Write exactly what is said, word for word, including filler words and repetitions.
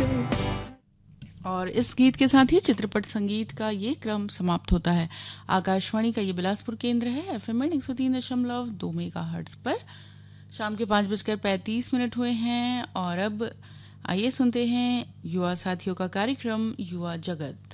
और इस गीत के साथ ही चित्रपट संगीत का ये क्रम समाप्त होता है। आकाशवाणी का ये बिलासपुर केंद्र है, एफएम एक सौ तीन दशमलव दो मेगा हर्ट्ज पर। शाम के पाँच बजकर पैंतीस मिनट हुए हैं और अब आइए सुनते हैं युवा साथियों का कार्यक्रम युवा जगत।